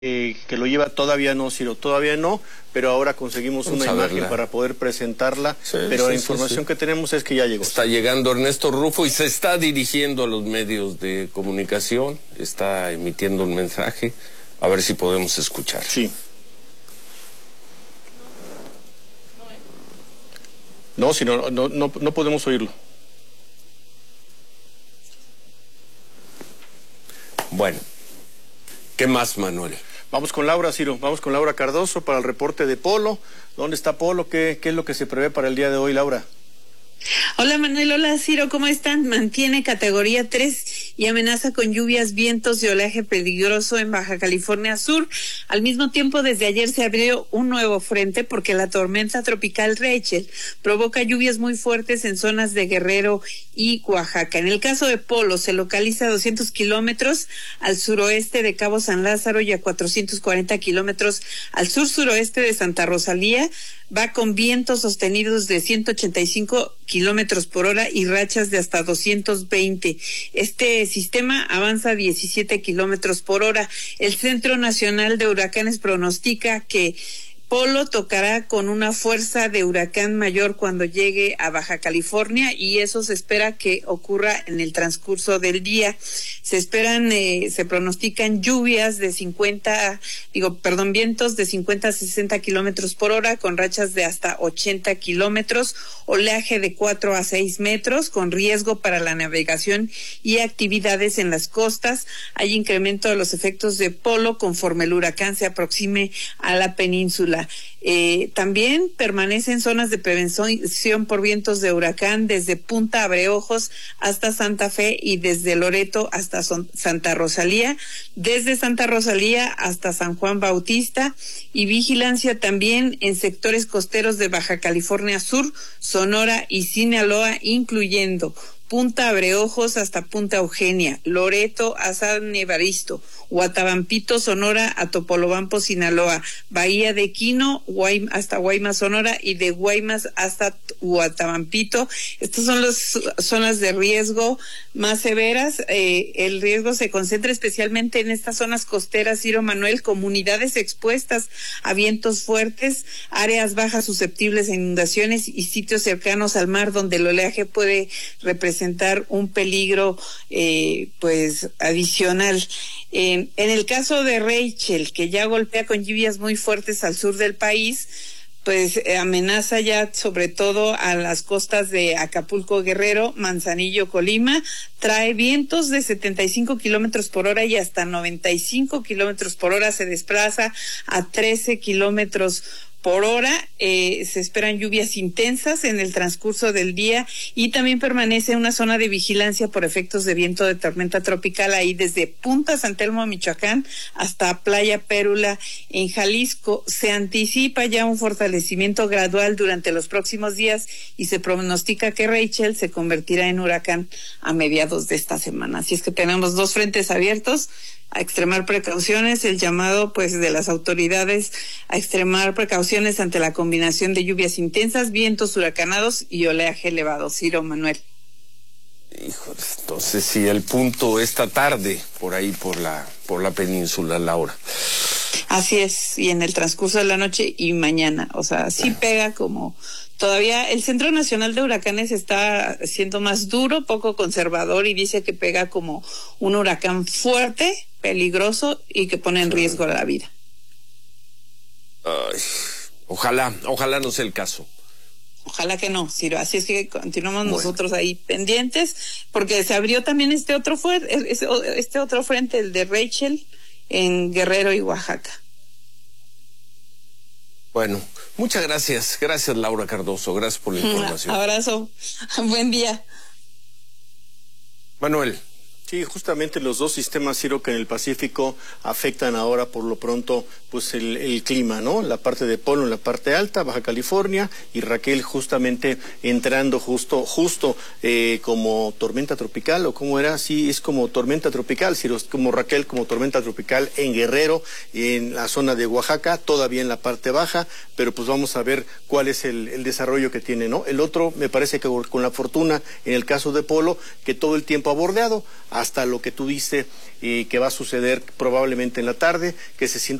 que lo lleva, todavía no, Ciro, todavía no, pero ahora conseguimos una imagen para poder presentarla, pero la información que tenemos es que ya llegó. Está llegando Ernesto Rufo y se está dirigiendo a los medios de comunicación, está emitiendo un mensaje, a ver si podemos escuchar. Sí. No, si no podemos oírlo. Bueno, ¿qué más, Manuel? Vamos con Laura, Ciro, vamos con Laura Cardoso para el reporte de Polo. ¿Dónde está Polo? ¿Qué es lo que se prevé para el día de hoy, Laura? Hola Manuel, hola Ciro, ¿cómo están? Mantiene categoría 3 y amenaza con lluvias, vientos y oleaje peligroso en Baja California Sur. Al mismo tiempo, desde ayer se abrió un nuevo frente porque la tormenta tropical Rachel provoca lluvias muy fuertes en zonas de Guerrero y Oaxaca. En el caso de Polo, se localiza a 200 kilómetros al suroeste de Cabo San Lázaro y a 440 kilómetros al sur-suroeste de Santa Rosalía. Va con vientos sostenidos de 185 kilómetros por hora y rachas de hasta 220. Este sistema avanza a 17 kilómetros por hora. El Centro Nacional de Huracanes pronostica que Polo tocará con una fuerza de huracán mayor cuando llegue a Baja California y eso se espera que ocurra en el transcurso del día. Se pronostican lluvias de vientos de 50 a 60 kilómetros por hora con rachas de hasta 80 kilómetros, oleaje de 4 a 6 metros con riesgo para la navegación y actividades en las costas. Hay incremento de los efectos de Polo conforme el huracán se aproxime a la península. También permanecen zonas de prevención por vientos de huracán desde Punta Abreojos hasta Santa Fe y desde Loreto hasta Santa Rosalía, desde Santa Rosalía hasta San Juan Bautista, y vigilancia también en sectores costeros de Baja California Sur, Sonora y Sinaloa, incluyendo Punta Abreojos hasta Punta Eugenia, Loreto a San Evaristo, Huatabambito, Sonora a Topolobampo, Sinaloa, Bahía de Quino hasta Guaymas, Sonora, y de Guaymas hasta Huatabampito. Estas son las zonas de riesgo más severas. El riesgo se concentra especialmente en estas zonas costeras, Ciro Manuel, comunidades expuestas a vientos fuertes, áreas bajas susceptibles a inundaciones y sitios cercanos al mar donde el oleaje puede representar un peligro adicional. En el caso de Rachel, que ya golpea con lluvias muy fuertes al sur del país, amenaza ya sobre todo a las costas de Acapulco, Guerrero, Manzanillo, Colima. Trae vientos de 75 kilómetros por hora y hasta 95 kilómetros por hora. Se desplaza a 13 kilómetros por hora. Se esperan lluvias intensas en el transcurso del día y también permanece una zona de vigilancia por efectos de viento de tormenta tropical ahí desde Punta San Telmo, Michoacán, hasta Playa Pérula en Jalisco. Se anticipa ya un fortalecimiento gradual durante los próximos días y se pronostica que Rachel se convertirá en huracán a mediados de esta semana. Así es que tenemos dos frentes abiertos. A extremar precauciones, el llamado de las autoridades a extremar precauciones ante la combinación de lluvias intensas, vientos huracanados y oleaje elevado. Ciro Manuel. Híjole, entonces sí, el punto esta tarde, por ahí, por la península, Laura. Así es, y en el transcurso de la noche y mañana, sí pega como... Todavía el Centro Nacional de Huracanes está siendo más duro, poco conservador, y dice que pega como un huracán fuerte, peligroso y que pone en riesgo la vida. Ay, ojalá no sea el caso. Ojalá que no, Ciro. Así es que continuamos nosotros ahí pendientes, porque se abrió también este otro frente, el de Rachel, en Guerrero y Oaxaca. Bueno, muchas gracias. Gracias, Laura Cardoso. Gracias por la información. Abrazo. Buen día. Manuel. Sí, justamente los dos sistemas, Ciro, que en el Pacífico afectan ahora por lo pronto el clima, ¿no? La parte de Polo en la parte alta, Baja California, y Raquel justamente entrando justo como tormenta tropical, o cómo era, sí, es como tormenta tropical, Ciro, es como Raquel, como tormenta tropical en Guerrero, en la zona de Oaxaca, todavía en la parte baja, pero vamos a ver cuál es el desarrollo que tiene, ¿no? El otro, me parece que con la fortuna, en el caso de Polo, que todo el tiempo ha bordeado, hasta lo que tú dices que va a suceder probablemente en la tarde, que se siente